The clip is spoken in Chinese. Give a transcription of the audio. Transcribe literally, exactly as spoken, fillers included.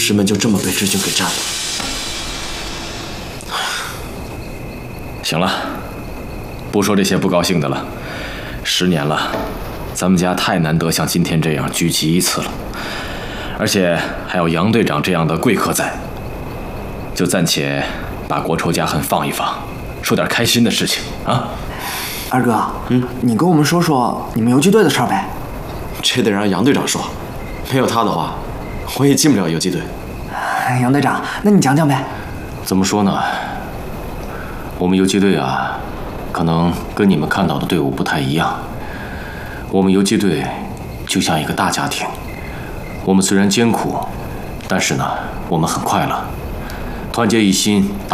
师们就这么被志军给占了。 行了，不说这些不高兴的了。十年了，咱们家太难得像今天这样聚齐一次了，而且还有杨队长这样的贵客在，就暂且把国仇家恨放一放，说点开心的事情啊。 二哥，嗯，你跟我们说说你们游击队的事儿呗。 这得让杨队长说，没有他的话，我也进不了游击队。 杨队长，那你讲讲呗。 怎么说呢？我们游击队啊，可能跟你们看到的队伍不太一样。我们游击队就像一个大家庭，我们虽然艰苦，但是呢，我们很快乐，团结一心。